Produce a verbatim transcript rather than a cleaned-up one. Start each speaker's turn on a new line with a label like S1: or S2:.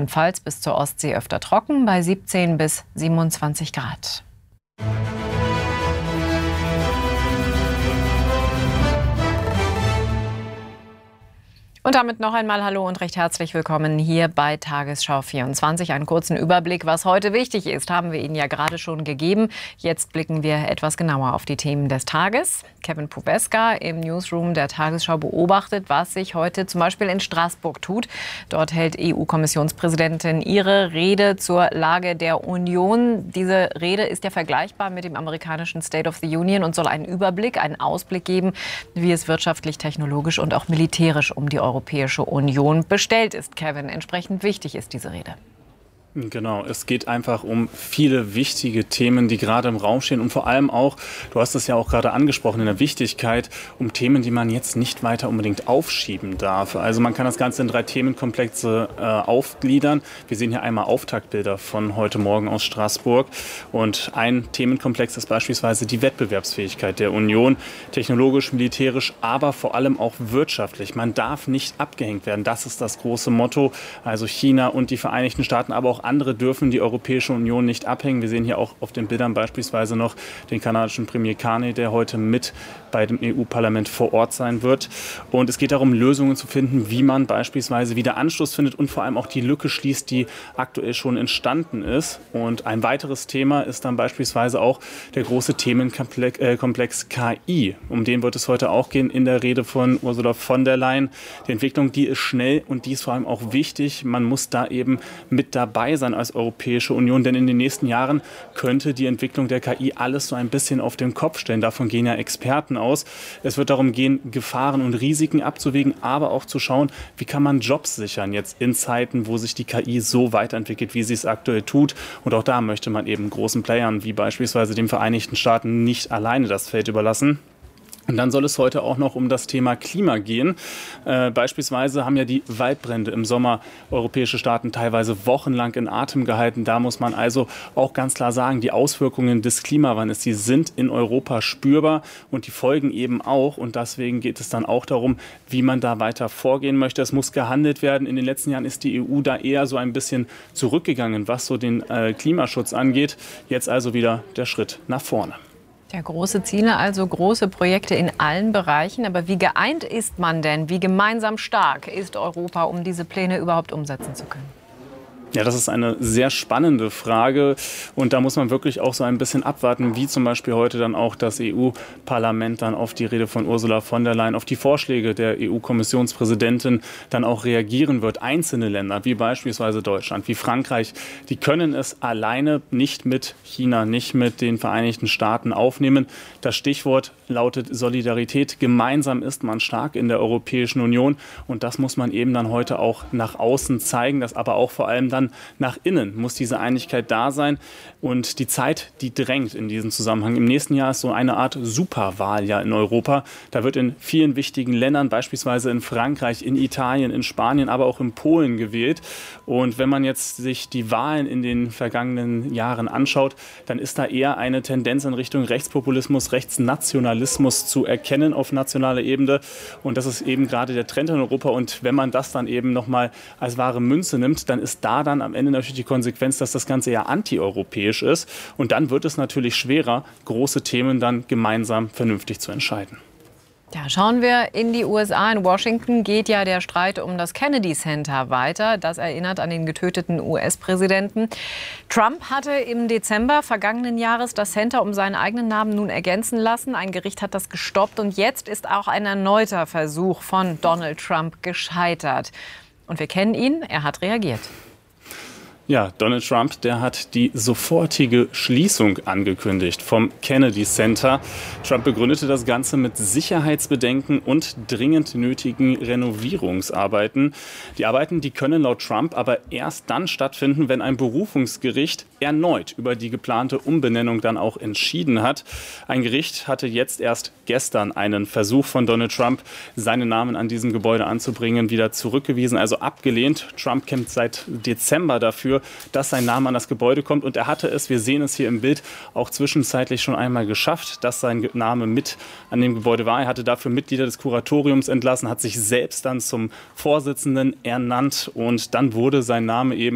S1: Rheinland-Pfalz bis zur Ostsee öfter trocken bei siebzehn bis siebenundzwanzig Grad. Und damit noch einmal Hallo und recht herzlich willkommen hier bei Tagesschau vierundzwanzig. Einen kurzen Überblick, was heute wichtig ist, haben wir Ihnen ja gerade schon gegeben. Jetzt blicken wir etwas genauer auf die Themen des Tages. Kevin Pubeska im Newsroom der Tagesschau beobachtet, was sich heute zum Beispiel in Straßburg tut. Dort hält E U-Kommissionspräsidentin ihre Rede zur Lage der Union. Diese Rede ist ja vergleichbar mit dem amerikanischen State of the Union und soll einen Überblick, einen Ausblick geben, wie es wirtschaftlich, technologisch und auch militärisch um die Europäische Union bestellt ist. Kevin, entsprechend wichtig ist diese Rede.
S2: Genau, es geht einfach um viele wichtige Themen, die gerade im Raum stehen und vor allem auch, du hast es ja auch gerade angesprochen, in der Wichtigkeit, um Themen, die man jetzt nicht weiter unbedingt aufschieben darf. Also man kann das Ganze in drei Themenkomplexe äh, aufgliedern. Wir sehen hier einmal Auftaktbilder von heute Morgen aus Straßburg und ein Themenkomplex ist beispielsweise die Wettbewerbsfähigkeit der Union, technologisch, militärisch, aber vor allem auch wirtschaftlich. Man darf nicht abgehängt werden, das ist das große Motto. Also China und die Vereinigten Staaten, aber auch andere dürfen die Europäische Union nicht abhängen. Wir sehen hier auch auf den Bildern beispielsweise noch den kanadischen Premier Carney, der heute mit bei dem E U-Parlament vor Ort sein wird. Und es geht darum, Lösungen zu finden, wie man beispielsweise wieder Anschluss findet und vor allem auch die Lücke schließt, die aktuell schon entstanden ist. Und ein weiteres Thema ist dann beispielsweise auch der große Themenkomplex K I. Um den wird es heute auch gehen in der Rede von Ursula von der Leyen. Die Entwicklung, die ist schnell und die ist vor allem auch wichtig. Man muss da eben mit dabei sein als Europäische Union, denn in den nächsten Jahren könnte die Entwicklung der K I alles so ein bisschen auf den Kopf stellen. Davon gehen ja Experten aus. Es wird darum gehen, Gefahren und Risiken abzuwägen, aber auch zu schauen, wie kann man Jobs sichern jetzt in Zeiten, wo sich die K I so weiterentwickelt, wie sie es aktuell tut. Und auch da möchte man eben großen Playern wie beispielsweise den Vereinigten Staaten nicht alleine das Feld überlassen. Und dann soll es heute auch noch um das Thema Klima gehen. Äh, beispielsweise haben ja die Waldbrände im Sommer europäische Staaten teilweise wochenlang in Atem gehalten. Da muss man also auch ganz klar sagen, die Auswirkungen des Klimawandels, die sind in Europa spürbar und die Folgen eben auch. Und deswegen geht es dann auch darum, wie man da weiter vorgehen möchte. Es muss gehandelt werden. In den letzten Jahren ist die E U da eher so ein bisschen zurückgegangen, was so den äh, Klimaschutz angeht. Jetzt also wieder der Schritt nach vorne.
S1: Ja, große Ziele, also große Projekte in allen Bereichen. Aber wie geeint ist man denn? Wie gemeinsam stark ist Europa, um diese Pläne überhaupt umsetzen zu können?
S2: Ja, das ist eine sehr spannende Frage und da muss man wirklich auch so ein bisschen abwarten, wie zum Beispiel heute dann auch das E U-Parlament dann auf die Rede von Ursula von der Leyen, auf die Vorschläge der E U-Kommissionspräsidentin dann auch reagieren wird. Einzelne Länder, wie beispielsweise Deutschland, wie Frankreich, die können es alleine nicht mit China, nicht mit den Vereinigten Staaten aufnehmen. Das Stichwort lautet Solidarität. Gemeinsam ist man stark in der Europäischen Union und das muss man eben dann heute auch nach außen zeigen, das aber auch vor allem dann nach innen muss diese Einigkeit da sein und die Zeit, die drängt in diesem Zusammenhang. Im nächsten Jahr ist so eine Art Superwahljahr in Europa. Da wird in vielen wichtigen Ländern, beispielsweise in Frankreich, in Italien, in Spanien, aber auch in Polen gewählt. Und wenn man jetzt sich die Wahlen in den vergangenen Jahren anschaut, dann ist da eher eine Tendenz in Richtung Rechtspopulismus, Rechtsnationalismus zu erkennen auf nationaler Ebene. Und das ist eben gerade der Trend in Europa. Und wenn man das dann eben nochmal als wahre Münze nimmt, dann ist da dann am Ende natürlich die Konsequenz, dass das Ganze eher antieuropäisch ist. Und dann wird es natürlich schwerer, große Themen dann gemeinsam vernünftig zu entscheiden.
S1: Ja, schauen wir in die U S A. In Washington geht ja der Streit um das Kennedy Center weiter. Das erinnert an den getöteten U S-Präsidenten. Trump hatte im Dezember vergangenen Jahres das Center um seinen eigenen Namen nun ergänzen lassen. Ein Gericht hat das gestoppt und jetzt ist auch ein erneuter Versuch von Donald Trump gescheitert. Und wir kennen ihn, er hat reagiert.
S2: Ja, Donald Trump, der hat die sofortige Schließung angekündigt vom Kennedy Center. Trump begründete das Ganze mit Sicherheitsbedenken und dringend nötigen Renovierungsarbeiten. Die Arbeiten, die können laut Trump aber erst dann stattfinden, wenn ein Berufungsgericht erneut über die geplante Umbenennung dann auch entschieden hat. Ein Gericht hatte jetzt erst gestern einen Versuch von Donald Trump, seinen Namen an diesem Gebäude anzubringen, wieder zurückgewiesen, also abgelehnt. Trump kämpft seit Dezember dafür, dass sein Name an das Gebäude kommt. Und er hatte es, wir sehen es hier im Bild, auch zwischenzeitlich schon einmal geschafft, dass sein Name mit an dem Gebäude war. Er hatte dafür Mitglieder des Kuratoriums entlassen, hat sich selbst dann zum Vorsitzenden ernannt und dann wurde sein Name eben